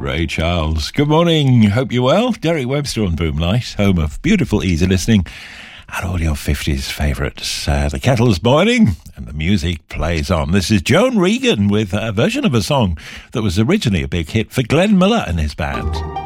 Ray Charles. Good morning. Hope you're well. Derek Webster on Boomlight, home of beautiful, easy listening and all your 50s favourites. The kettle's boiling and the music plays on. This is Joan Regan with a version of a song that was originally a big hit for Glenn Miller and his band.